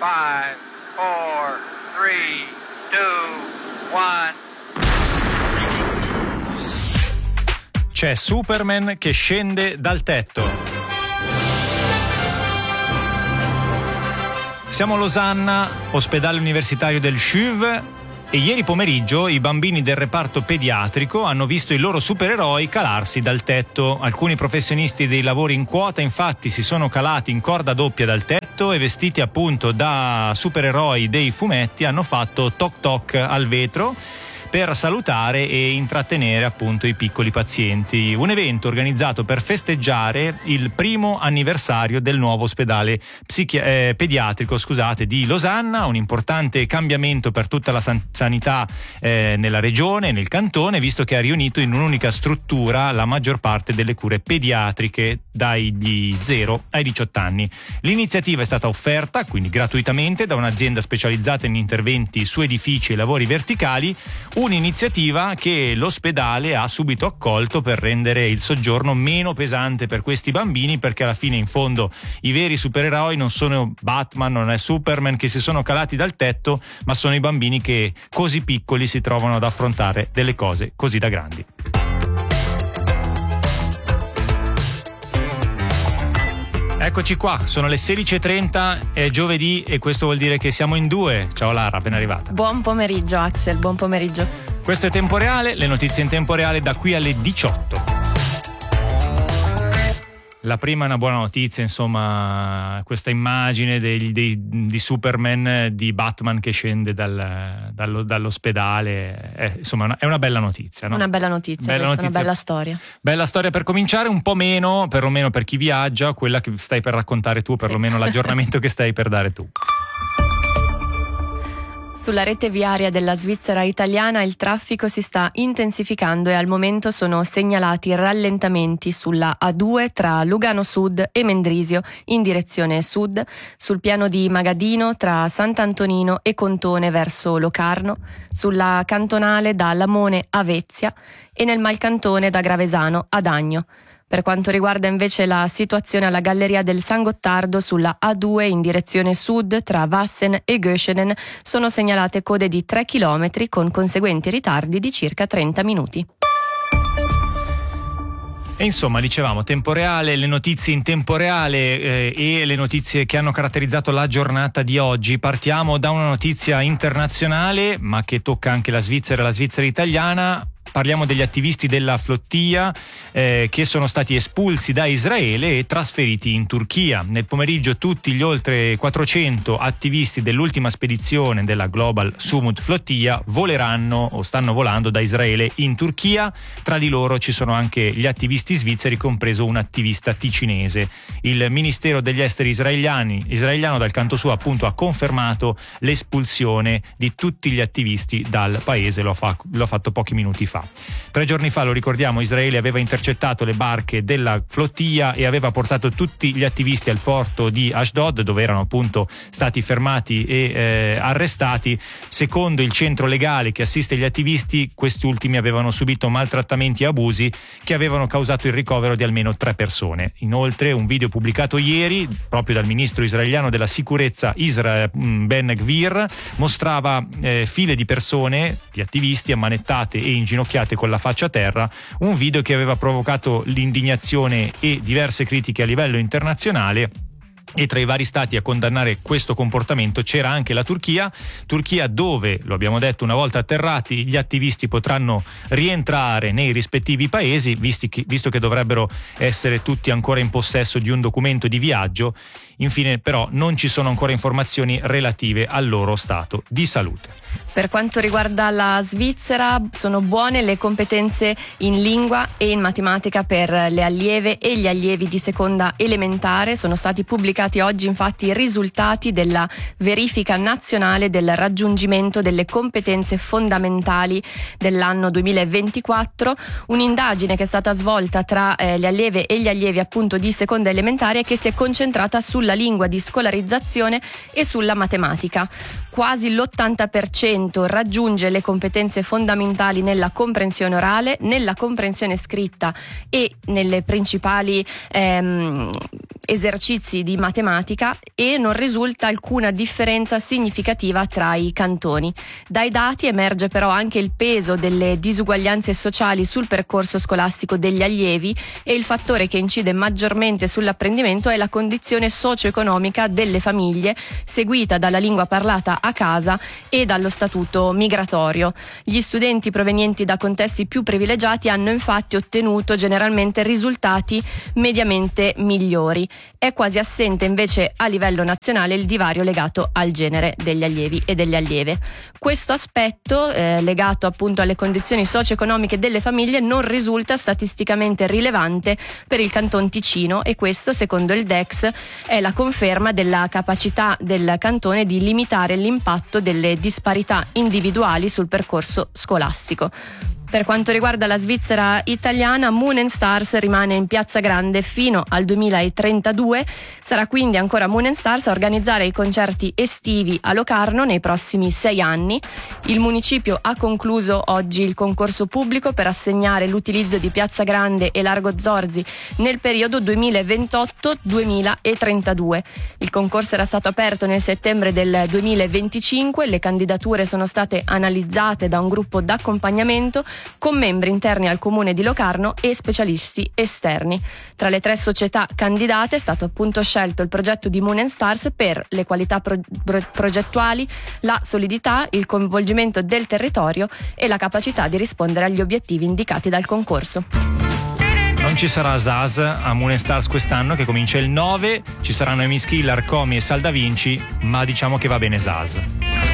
5, 4, 3, 2, 1. C'è Superman che scende dal tetto. Siamo a Losanna, ospedale universitario del CHUV, e ieri pomeriggio i bambini del reparto pediatrico hanno visto i loro supereroi calarsi dal tetto. Alcuni professionisti dei lavori in quota infatti si sono calati in corda doppia dal tetto e, vestiti appunto da supereroi dei fumetti, hanno fatto toc toc al vetro per salutare e intrattenere appunto i piccoli pazienti. Un evento organizzato per festeggiare il primo anniversario del nuovo ospedale pediatrico di Losanna, un importante cambiamento per tutta la sanità nella regione, nel cantone, visto che ha riunito in un'unica struttura la maggior parte delle cure pediatriche dagli 0 ai 18 anni. L'iniziativa è stata offerta, quindi gratuitamente, da un'azienda specializzata in interventi su edifici e lavori verticali, un'iniziativa che l'ospedale ha subito accolto per rendere il soggiorno meno pesante per questi bambini, perché alla fine, in fondo, i veri supereroi non sono Batman, non è Superman che si sono calati dal tetto, ma sono i bambini che così piccoli si trovano ad affrontare delle cose così da grandi. Eccoci qua, sono le 16:30, è giovedì e questo vuol dire che siamo in due. Ciao Lara, appena arrivata. Buon pomeriggio Axel, buon pomeriggio. Questo è Tempo Reale, le notizie in tempo reale da qui alle 18. La prima è una buona notizia, insomma, questa immagine di Superman, di Batman che scende dall'ospedale, insomma è una bella notizia, no? Una bella notizia, una bella storia. Bella storia per cominciare, un po' meno, perlomeno per chi viaggia, quella che stai per raccontare tu, perlomeno l'aggiornamento che stai per dare tu. Sulla rete viaria della Svizzera italiana il traffico si sta intensificando e al momento sono segnalati rallentamenti sulla A2 tra Lugano Sud e Mendrisio in direzione sud, sul piano di Magadino tra Sant'Antonino e Contone verso Locarno, sulla cantonale da Lamone a Vezia e nel Malcantone da Gravesano ad Agno. Per quanto riguarda invece la situazione alla Galleria del San Gottardo sulla A2 in direzione sud tra Vassen e Göschenen sono segnalate code di 3 km con conseguenti ritardi di circa 30 minuti. E insomma, dicevamo, tempo reale, le notizie in tempo reale e le notizie che hanno caratterizzato la giornata di oggi. Partiamo da una notizia internazionale, ma che tocca anche la Svizzera italiana. Parliamo degli attivisti della flottia che sono stati espulsi da Israele e trasferiti in Turchia. Nel pomeriggio tutti gli oltre 400 attivisti dell'ultima spedizione della Global Sumut Flotilla voleranno o stanno volando da Israele in Turchia. Tra di loro ci sono anche gli attivisti svizzeri, compreso un attivista ticinese. Il Ministero degli Esteri israeliano dal canto suo appunto ha confermato l'espulsione di tutti gli attivisti dal paese, l'ho fatto pochi minuti fa. 3 giorni fa, lo ricordiamo, Israele aveva intercettato le barche della flottia e aveva portato tutti gli attivisti al porto di Ashdod, dove erano appunto stati fermati e arrestati. Secondo il centro legale che assiste gli attivisti, questi ultimi avevano subito maltrattamenti e abusi che avevano causato il ricovero di almeno 3 persone. Inoltre, un video pubblicato ieri proprio dal ministro israeliano della sicurezza Ben Gvir mostrava file di persone, di attivisti, ammanettate e inginocchiate con la faccia a terra, un video che aveva provocato l'indignazione e diverse critiche a livello internazionale. E tra i vari stati a condannare questo comportamento c'era anche la Turchia dove, lo abbiamo detto, una volta atterrati gli attivisti potranno rientrare nei rispettivi paesi, visto che dovrebbero essere tutti ancora in possesso di un documento di viaggio. Infine però non ci sono ancora informazioni relative al loro stato di salute. Per quanto riguarda la Svizzera, sono buone le competenze in lingua e in matematica per le allieve e gli allievi di seconda elementare. Sono stati pubblicati oggi infatti i risultati della verifica nazionale del raggiungimento delle competenze fondamentali dell'anno 2024, un'indagine che è stata svolta tra le allieve e gli allievi appunto di seconda elementare che si è concentrata sulla lingua di scolarizzazione e sulla matematica. quasi l'80% raggiunge le competenze fondamentali nella comprensione orale, nella comprensione scritta e nelle principali esercizi di matematica, e non risulta alcuna differenza significativa tra i cantoni. Dai dati emerge però anche il peso delle disuguaglianze sociali sul percorso scolastico degli allievi, e il fattore che incide maggiormente sull'apprendimento è la condizione socio-economica delle famiglie, seguita dalla lingua parlata a casa e dallo statuto migratorio. Gli studenti provenienti da contesti più privilegiati hanno infatti ottenuto generalmente risultati mediamente migliori. È quasi assente invece a livello nazionale il divario legato al genere degli allievi e delle allieve. Questo aspetto, legato appunto alle condizioni socio-economiche delle famiglie, non risulta statisticamente rilevante per il Canton Ticino, e questo, secondo il DEX, è la conferma della capacità del cantone di limitare l'impatto delle disparità individuali sul percorso scolastico. Per quanto riguarda la Svizzera italiana, Moon & Stars rimane in Piazza Grande fino al 2032. Sarà quindi ancora Moon & Stars a organizzare i concerti estivi a Locarno nei prossimi 6 anni. Il municipio ha concluso oggi il concorso pubblico per assegnare l'utilizzo di Piazza Grande e Largo Zorzi nel periodo 2028-2032. Il concorso era stato aperto nel settembre del 2025. Le candidature sono state analizzate da un gruppo d'accompagnamento con membri interni al comune di Locarno e specialisti esterni. Tra le 3 società candidate è stato appunto scelto il progetto di Moon & Stars per le qualità progettuali, la solidità, il coinvolgimento del territorio e la capacità di rispondere agli obiettivi indicati dal concorso. Non ci sarà Zaz a Moon & Stars quest'anno, che comincia il 9, ci saranno Amy Skillar, Comi e Salda Vinci, ma diciamo che va bene Zaz.